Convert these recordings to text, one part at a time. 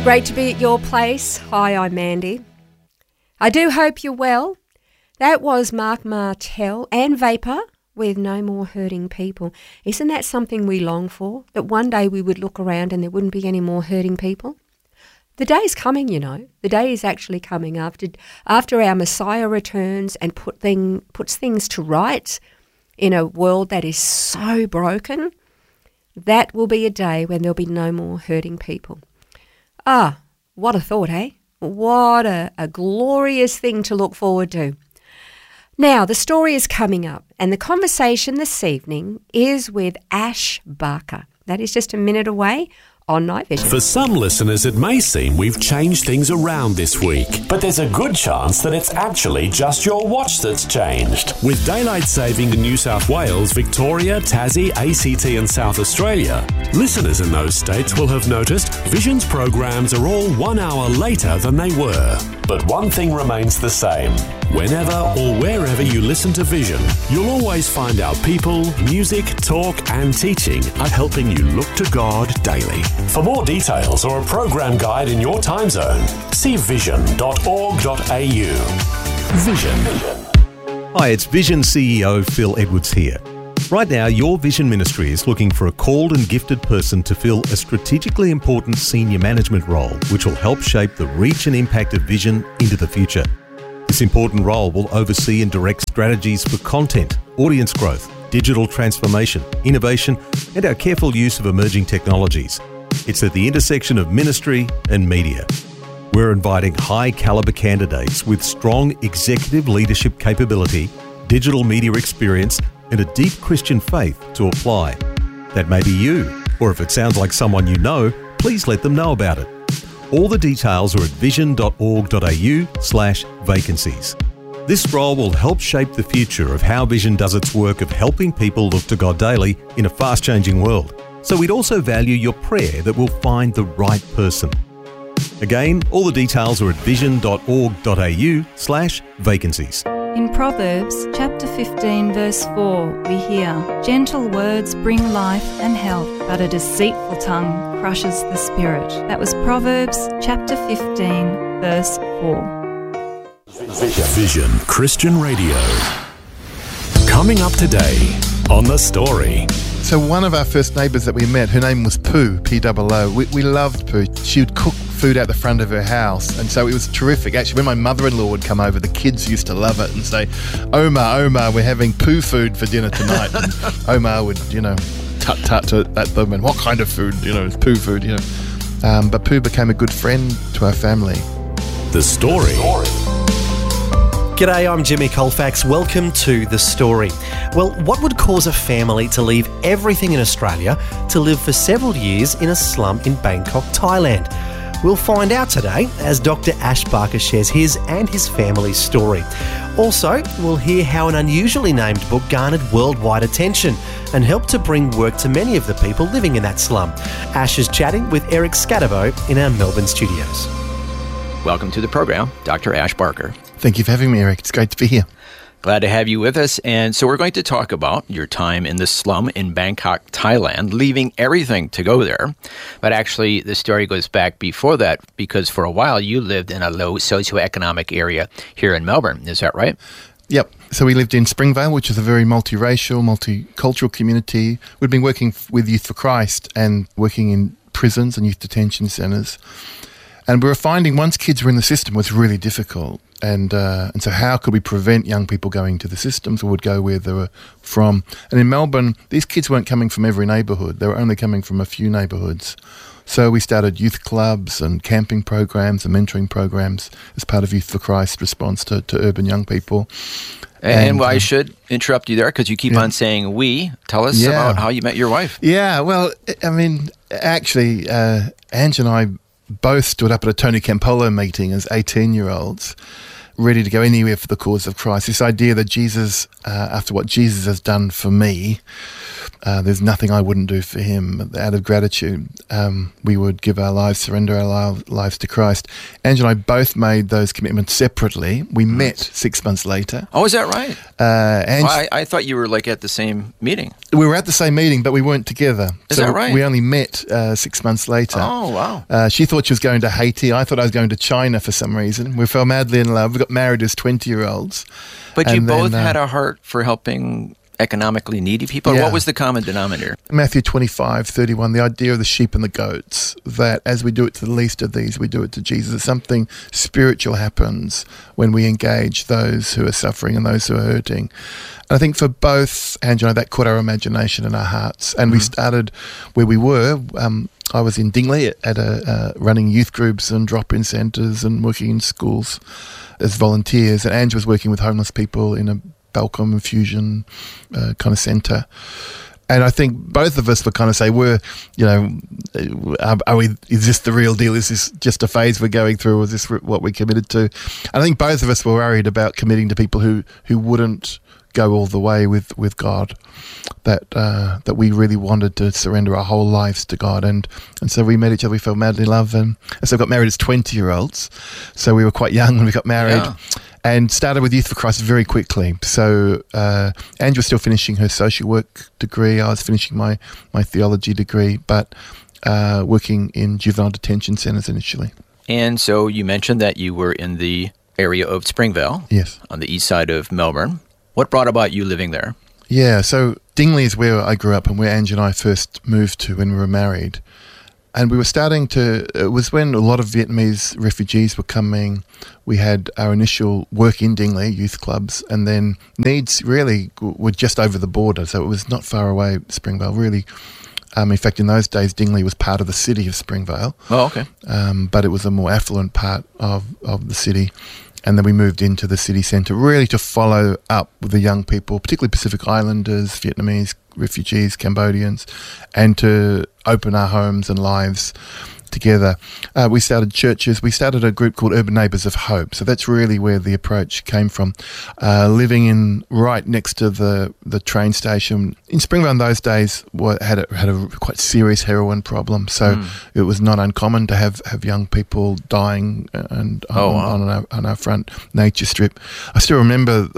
Great to be at your place. Hi, I'm Mandy. I do hope you're well. That was Mark Martell and Vapor with No More Hurting People. Isn't that something we long for? That one day we would look around and there wouldn't be any more hurting people? The day's coming, you know. The day is actually coming after our Messiah returns and puts things to rights in a world that is so broken. That will be a day when there'll be no more hurting people. Ah, what a thought, eh? What a glorious thing to look forward to. Now, the story is coming up, and the conversation this evening is with Ash Barker. That is just a minute away on Night Vision. For some listeners, it may seem we've changed things around this week, but there's a good chance that it's actually just your watch that's changed. With daylight saving in New South Wales, Victoria, Tassie, ACT and South Australia, listeners in those states will have noticed Vision's programs are all 1 hour later than they were. But one thing remains the same. Whenever or wherever you listen to Vision, you'll always find our people, music, talk and teaching are helping you look to God daily. For more details or a program guide in your time zone, see vision.org.au. Vision. Hi, it's Vision CEO Phil Edwards here. Right now, your Vision Ministry is looking for a called and gifted person to fill a strategically important senior management role, which will help shape the reach and impact of Vision into the future. This important role will oversee and direct strategies for content, audience growth, digital transformation, innovation, and our careful use of emerging technologies. It's at the intersection of ministry and media. We're inviting high-caliber candidates with strong executive leadership capability, digital media experience, and a deep Christian faith to apply. That may be you, or if it sounds like someone you know, please let them know about it. All the details are at vision.org.au/vacancies. This role will help shape the future of how Vision does its work of helping people look to God daily in a fast-changing world. So we'd also value your prayer that we'll find the right person. Again, all the details are at vision.org.au/vacancies. In Proverbs chapter 15 verse 4 we hear, "Gentle words bring life and health, but a deceitful tongue crushes the spirit." That was Proverbs chapter 15 verse 4. Vision Christian Radio. Coming up today on The Story. So one of our first neighbours that we met, her name was Pooh, P-O-O. We loved Pooh. She would cook food out the front of her house, and so it was terrific. Actually, when my mother-in-law would come over, the kids used to love it and say, Omar, we're having Pooh food for dinner tonight. And Omar would, tut-tut at them, and what kind of food? It's Pooh food, But Pooh became a good friend to our family. The Story. G'day, I'm Jimmy Colfax. Welcome to The Story. Well, what would cause a family to leave everything in Australia to live for several years in a slum in Bangkok, Thailand? We'll find out today as Dr. Ash Barker shares his and his family's story. Also, we'll hear how an unusually named book garnered worldwide attention and helped to bring work to many of the people living in that slum. Ash is chatting with Eric Scatterbo in our Melbourne studios. Welcome to the program, Dr. Ash Barker. Thank you for having me, Eric. It's great to be here. Glad to have you with us. And so we're going to talk about your time in the slum in Bangkok, Thailand, leaving everything to go there. But actually, the story goes back before that, because for a while you lived in a low socioeconomic area here in Melbourne. Is that right? Yep. So we lived in Springvale, which is a very multiracial, multicultural community. We'd been working with Youth for Christ and working in prisons and youth detention centres. And we were finding once kids were in the system, it was really difficult. And so how could we prevent young people going to the systems, or would go where they were from? And in Melbourne, these kids weren't coming from every neighbourhood. They were only coming from a few neighbourhoods. So we started youth clubs and camping programs and mentoring programs as part of Youth for Christ response to urban young people. And I should interrupt you there because you keep on saying we. Tell us about how you met your wife. Yeah, well, I mean, actually, Ange and I both stood up at a Tony Campolo meeting as 18-year-olds, ready to go anywhere for the cause of Christ. This idea that Jesus, after what Jesus has done for me, there's nothing I wouldn't do for him. Out of gratitude, we would give our lives, surrender our lives to Christ. Ange and I both made those commitments separately. We met 6 months later. Oh, is that right? I thought you were like at the same meeting. We were at the same meeting, but we weren't together. Is that right? We only met 6 months later. Oh, wow. She thought she was going to Haiti. I thought I was going to China for some reason. We fell madly in love. We got married as 20-year-olds. But you both had a heart for helping economically needy people? Yeah. What was the common denominator? Matthew 25:31, the idea of the sheep and the goats, that as we do it to the least of these, we do it to Jesus. Something spiritual happens when we engage those who are suffering and those who are hurting. And I think for both Ange and I, that caught our imagination and our hearts. And we started where we were. I was in Dingley at running youth groups and drop-in centres and working in schools as volunteers. And Ange was working with homeless people in a Balcom infusion kind of centre. And I think both of us were kind of say, is this the real deal? Is this just a phase we're going through? Or is this what we're committed to? And I think both of us were worried about committing to people who wouldn't go all the way with God, that we really wanted to surrender our whole lives to God. And so we met each other, we fell madly in love, and so we got married as 20-year-olds. So we were quite young when we got married. Yeah. And started with Youth for Christ very quickly. So Ange was still finishing her social work degree. I was finishing my theology degree, but working in juvenile detention centres initially. And so you mentioned that you were in the area of Springvale. Yes. On the east side of Melbourne. What brought about you living there? Yeah, so Dingley is where I grew up and where Ange and I first moved to when we were married. And we were it was when a lot of Vietnamese refugees were coming. We had our initial work in Dingley, youth clubs, and then needs really were just over the border. So it was not far away, Springvale, really. In fact, in those days, Dingley was part of the city of Springvale. Oh, okay. But it was a more affluent part of the city. And then we moved into the city centre really to follow up with the young people, particularly Pacific Islanders, Vietnamese refugees, Cambodians, and to open our homes and lives together. We started churches. We started a group called Urban Neighbours of Hope. So that's really where the approach came from. Living right next to the train station. In Springvale in those days had a quite serious heroin problem. So it was not uncommon to have young people dying and on our front nature strip. I still remember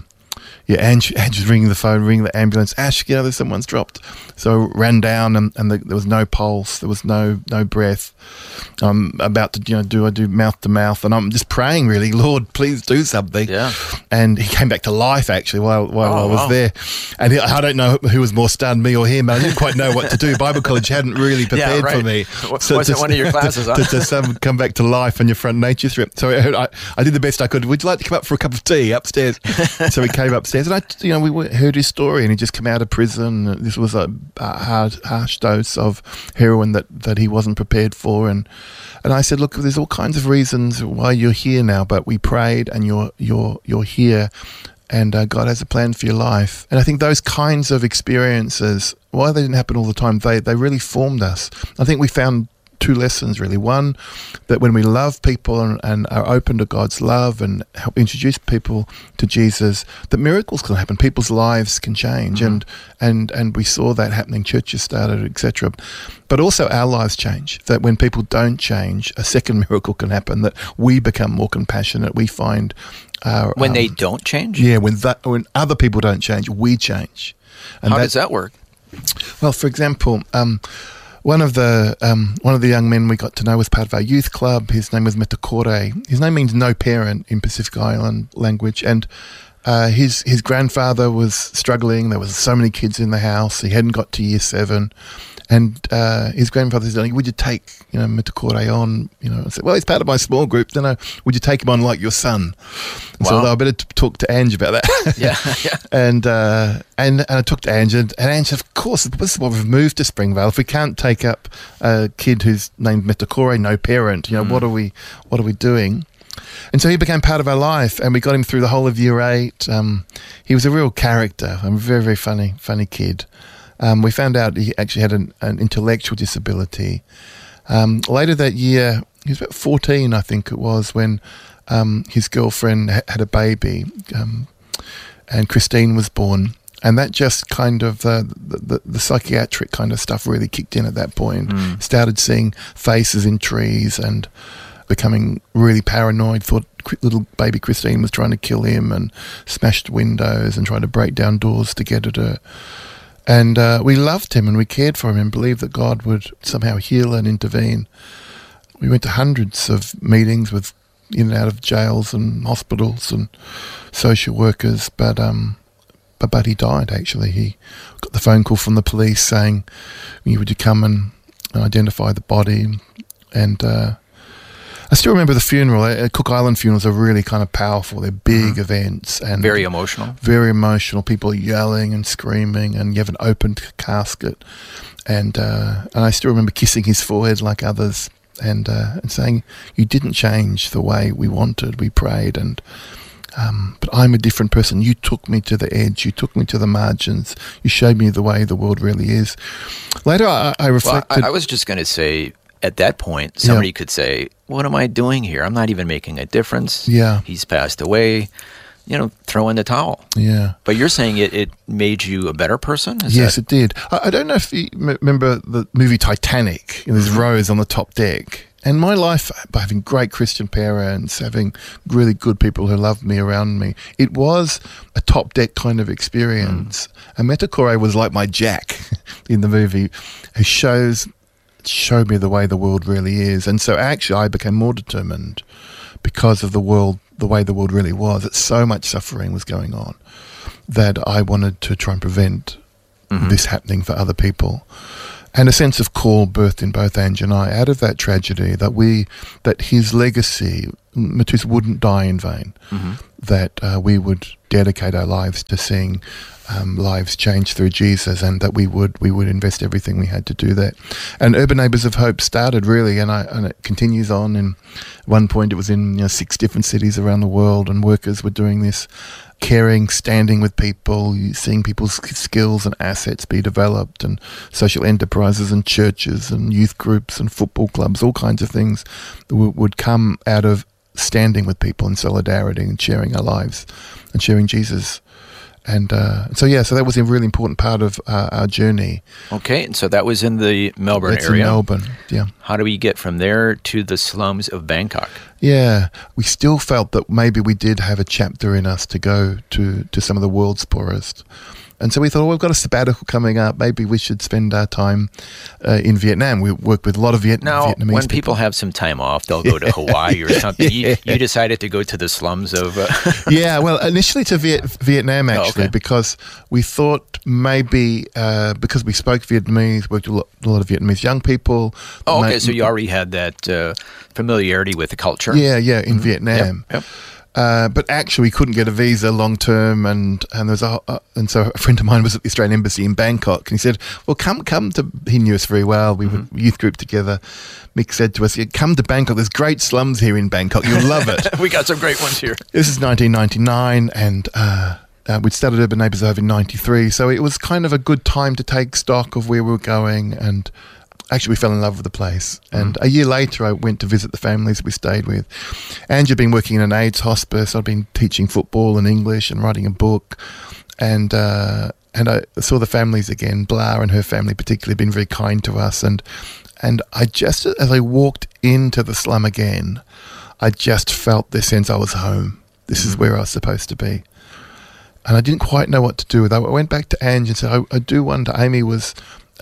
Ange was ringing the phone, ringing the ambulance. Ash, someone's dropped. So I ran down and there was no pulse, there was no breath. I'm about to, do I do mouth to mouth? And I'm just praying really, Lord, please do something. Yeah. And he came back to life actually while I was there. And I don't know who was more stunned, me or him, but I didn't quite know what to do. Bible college hadn't really prepared for me. Wasn't one of your classes, huh? to come back to life on your front nature strip. So I did the best I could. Would you like to come up for a cup of tea upstairs? So we came upstairs and we heard his story, and he just come out of prison. This was a harsh dose of heroin that he wasn't prepared for, and I said, look, there's all kinds of reasons why you're here now, but we prayed, and you're here, and God has a plan for your life. And I think those kinds of experiences, while they didn't happen all the time, they really formed us. I think we found two lessons really. One, that when we love people and are open to God's love and help introduce people to Jesus, that miracles can happen. People's lives can change, and we saw that happening. Churches started, etc. But also our lives change. That when people don't change, a second miracle can happen. That we become more compassionate. We find when they don't change. Yeah, when other people don't change, we change. And how does that work? Well, for example. One of the young men we got to know was part of our youth club. His name was Metakore. His name means no parent in Pacific Island language, and his grandfather was struggling. There was so many kids in the house. He hadn't got to year 7, and his grandfather said, "Would you take Metakore on?" I said, "Well, he's part of my small group. Then would you take him on like your son?" And so I better talk to Ange about that. Yeah. And I talked to Ange, and Ange said, "Of course, this is why we've moved to Springvale. If we can't take up a kid who's named Metakore, no parent, what are we doing?" And so he became part of our life, and we got him through the whole of year 8. He was a real character, a very, very funny kid. We found out he actually had an intellectual disability. Later that year, he was about 14, I think it was, when his girlfriend had a baby, and Christine was born. And that just kind of, the psychiatric kind of stuff really kicked in at that point. Started seeing faces in trees and becoming really paranoid, thought little baby Christine was trying to kill him, and smashed windows and tried to break down doors to get at her. And we loved him and we cared for him and believed that God would somehow heal and intervene. We went to hundreds of meetings with in and out of jails and hospitals and social workers, but he died, actually. He got the phone call from the police saying, would you come and identify the body? And I still remember the funeral. Cook Island funerals are really kind of powerful. They're big events. And very emotional. Very emotional. People yelling and screaming, and you have an opened casket. And I still remember kissing his forehead like others and saying, you didn't change the way we wanted. We prayed, and but I'm a different person. You took me to the edge. You took me to the margins. You showed me the way the world really is. Later, I reflected. Well, I was just going to say, at that point, somebody could say, what am I doing here? I'm not even making a difference. Yeah. He's passed away. Throw in the towel. Yeah. But you're saying it made you a better person? Yes, it did. I don't know if you remember the movie Titanic. There's Rose on the top deck. And my life, by having great Christian parents, having really good people who loved me around me, it was a top deck kind of experience. And Metakore was like my Jack in the movie, who showed me the way the world really is. And so actually I became more determined because of the way the world really was, that so much suffering was going on, that I wanted to try and prevent this happening for other people. And a sense of call birthed in both Ange and I out of that tragedy, that his legacy, Matus, wouldn't die in vain, that we would dedicate our lives to seeing lives change through Jesus, and that we would invest everything we had to do that. And Urban Neighbours of Hope started really, and it continues on. And at one point it was in 6 different cities around the world, and workers were doing this, caring, standing with people, seeing people's skills and assets be developed, and social enterprises and churches and youth groups and football clubs, all kinds of things would come out of standing with people in solidarity and sharing our lives and sharing Jesus. And so that was a really important part of our journey. Okay, and so that was in the Melbourne That's area. In Melbourne, yeah. How do we get from there to the slums of Bangkok? Yeah, we still felt that maybe we did have a chapter in us to go to some of the world's poorest. And so we thought, we've got a sabbatical coming up. Maybe we should spend our time in Vietnam. We work with a lot of Vietnamese people. When people have some time off, they'll go to Hawaii or something. You decided to go to the slums of... Yeah, well, initially to Vietnam, actually, because we thought maybe because we spoke Vietnamese, worked with a lot of Vietnamese young people. Oh, okay, so you already had that familiarity with the culture. Yeah, in Vietnam. Yep. But actually, we couldn't get a visa long term, and there's and so a friend of mine was at the Australian Embassy in Bangkok, and he said, "Well, come to." He knew us very well. We were youth group together. Mick said to us, "Come to Bangkok. There's great slums here in Bangkok. You'll love it." We got some great ones here. This is 1999, and we'd started Urban Neighbours over in '93, so it was kind of a good time to take stock of where we were going. And actually, we fell in love with the place. And a year later, I went to visit the families we stayed with. Ange had been working in an AIDS hospice. I'd been teaching football and English and writing a book. And I saw the families again. Blah and her family particularly had been very kind to us. And I just, as I walked into the slum again, I just felt this sense I was home. This is where I was supposed to be. And I didn't quite know what to do with it. I went back to Ange and said, I do wonder. Amy was...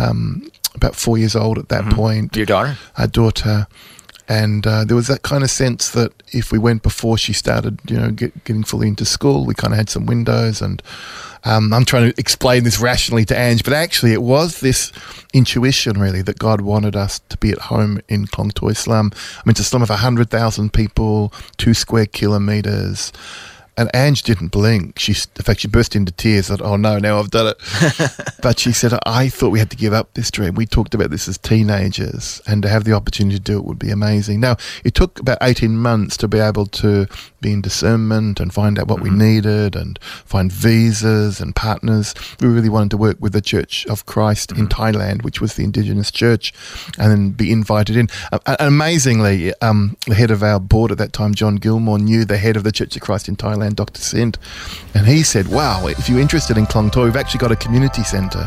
about 4 years old at that point. Your daughter? Our daughter. And there was that kind of sense that if we went before she started, getting fully into school, we kind of had some windows. And I'm trying to explain this rationally to Ange, but actually it was this intuition, really, that God wanted us to be at home in Klong Toi slum. I mean, it's a slum of 100,000 people, 2 square kilometres. And Ange didn't blink. In fact, she burst into tears. That, oh no, now I've done it. But she said, I thought we had to give up this dream. We talked about this as teenagers, and to have the opportunity to do it would be amazing. Now, it took about 18 months to be able to be in discernment and find out what we needed and find visas and partners. We really wanted to work with the Church of Christ in Thailand, which was the indigenous church, and then be invited in. Amazingly, the head of our board at that time, John Gilmore, knew the head of the Church of Christ in Thailand Thailand, Dr. Sint, and he said, wow, if you're interested in Klong Toi, we've actually got a community centre.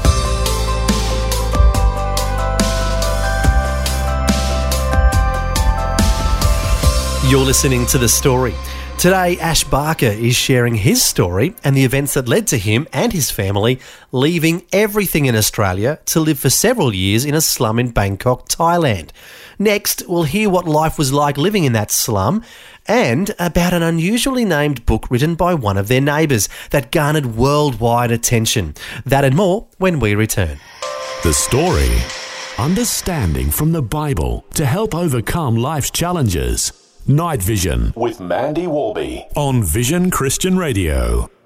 You're listening to The Story. Today, Ash Barker is sharing his story and the events that led to him and his family leaving everything in Australia to live for several years in a slum in Bangkok, Thailand. Next, we'll hear what life was like living in that slum and about an unusually named book written by one of their neighbours that garnered worldwide attention. That and more when we return. The Story. Understanding from the Bible to help overcome life's challenges. Night Vision with Mandy Warby on Vision Christian Radio.